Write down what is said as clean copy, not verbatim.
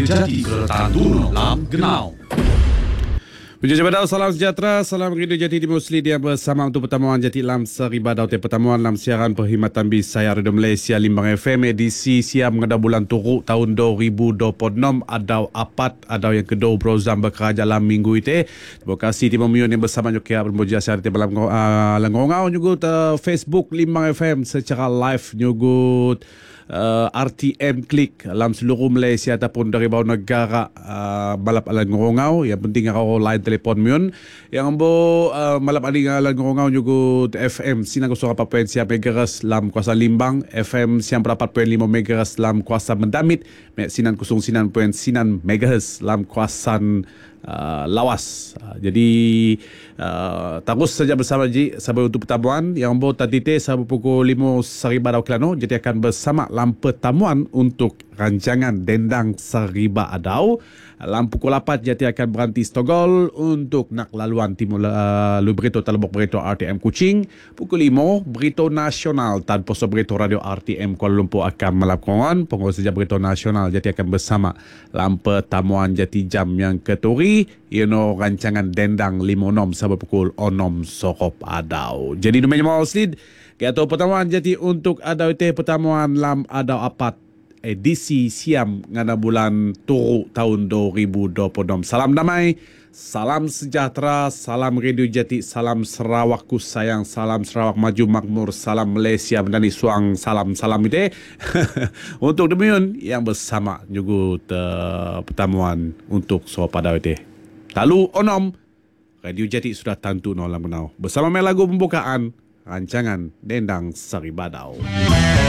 Jati Keretaan Turun Lam Genau. Penjajah Badau, salam sejahtera, salam Radio Jati di Musli dia bersama untuk pertemuan Jati Lam Seri Badau. Pertemuan dalam siaran perkhidmatan bis saya Radio Malaysia Limbang FM edisi siam mengenai bulan Turuk tahun 2026 adau apat adau yang kedua berzam bekerja dalam minggu itu. Terima kasih Timur Miyun yang bersama juga bermuja siaran di malam Langongau juga Facebook Limbang FM secara live juga RTM Klik dalam seluruh Malaysia ataupun dari bawah negara balap ala ngorongau. Yang penting kalau line telefon miun yang malap ala ngorongau juga FM sinan 0.4 MHz dalam kuasa Limbang, FM sinan 4.5 MHz dalam kuasa Mendamit, sinan 0.9 MHz dalam kuasan Lawas. Jadi terus saja bersama Ji sampai untuk pertemuan yang tadi sampai pukul 5 Seri Badau Kelano. Jadi akan bersama dalam pertemuan untuk rancangan Dendang Seri Badau. Dalam pukul 8 Jati akan berhenti Stogol untuk nak laluan timur berita telebok berita RTM Kuching. Pukul 5 berita nasional tanpa berita radio RTM Kuala Lumpur akan melakukan pengurusan saja berita nasional. Jati akan bersama dalam pertemuan Jati jam yang keturi rancangan Dendang 56 sampai pukul 6 sore adau. Jadi namanya mau slid kita pertemuan Jati untuk adau itu pertemuan lam adau apat edisi siam ngana bulan Turuk tahun 2026. Salam damai, salam sejahtera, salam Radio Jati, salam Sarawakku sayang, salam Sarawak maju makmur, salam Malaysia menani suang, salam-salam itu untuk demiun yang bersama juga pertemuan untuk sopada itu. Lalu onom Radio Jati sudah tentu nolam menau bersama lagu pembukaan rancangan Dendang Seri Badau.